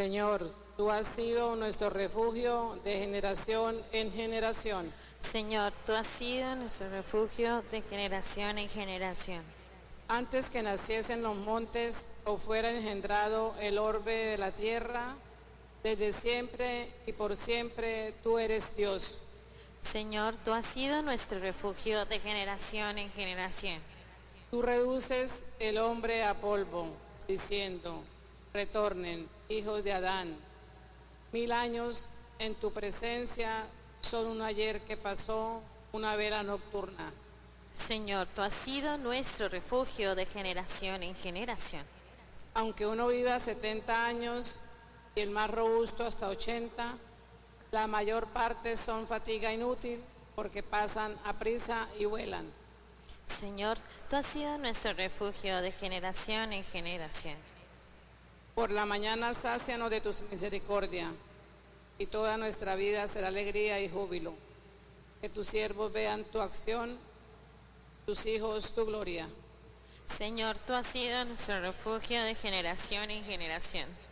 Señor, tú has sido nuestro refugio de generación en generación. Señor, tú has sido nuestro refugio de generación en generación. Antes que naciesen los montes o fuera engendrado el orbe de la tierra, desde siempre y por siempre tú eres Dios. Señor, tú has sido nuestro refugio de generación en generación. Tú reduces el hombre a polvo, diciendo, retornen, hijos de Adán. 1000 años en tu presencia son un ayer que pasó, una vela nocturna. Señor, tú has sido nuestro refugio de generación en generación. Aunque uno viva 70 años y el más robusto hasta 80, la mayor parte son fatiga inútil porque pasan aprisa y vuelan. Señor, tú has sido nuestro refugio de generación en generación. Por la mañana sácianos de tu misericordia, y toda nuestra vida será alegría y júbilo. Que tus siervos vean tu acción, tus hijos tu gloria. Señor, tú has sido nuestro refugio de generación en generación.